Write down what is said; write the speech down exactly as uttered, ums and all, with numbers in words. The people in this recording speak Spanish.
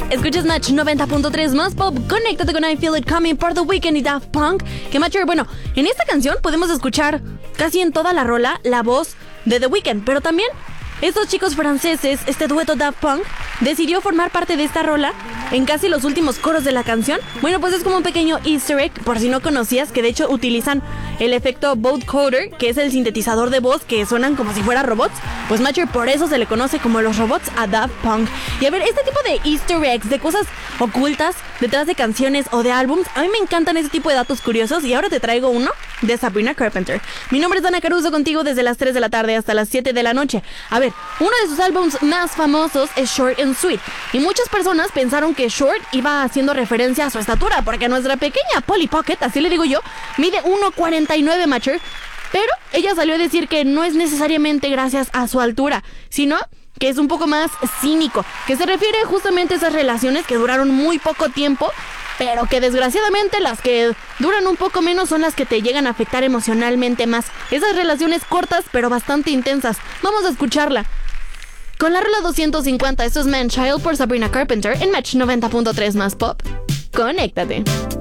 Escuchas Match noventa punto tres más pop. Conéctate con I Feel It Coming por The Weeknd y Daft Punk. Que Matcher, bueno, en esta canción podemos escuchar casi en toda la rola la voz de The Weeknd, pero también estos chicos franceses, este dueto Daft Punk, decidió formar parte de esta rola en casi los últimos coros de la canción. Bueno, pues es como un pequeño easter egg, por si no conocías, que de hecho utilizan el efecto vocoder, que es el sintetizador de voz que suenan como si fueran robots. Pues Matcher, por eso se le conoce como los robots a Daft Punk. Y a ver, este tipo de easter eggs, de cosas ocultas detrás de canciones o de álbums, a mí me encantan ese tipo de datos curiosos, y ahora te traigo uno de Sabrina Carpenter. Mi nombre es Dana Caruso, contigo desde las tres de la tarde hasta las siete de la noche. A ver, uno de sus álbums más famosos es Short and Sweet, y muchas personas pensaron que Short iba haciendo referencia a su estatura, porque nuestra pequeña Polly Pocket, así le digo yo, mide uno cuarenta y nueve, Matcher, pero ella salió a decir que no es necesariamente gracias a su altura, sino que es un poco más cínico, que se refiere justamente a esas relaciones que duraron muy poco tiempo, pero que desgraciadamente las que duran un poco menos son las que te llegan a afectar emocionalmente más. Esas relaciones cortas pero bastante intensas. Vamos a escucharla con la rola doscientos cincuenta. Esto es Man Child por Sabrina Carpenter en Match noventa punto tres más pop. Conéctate.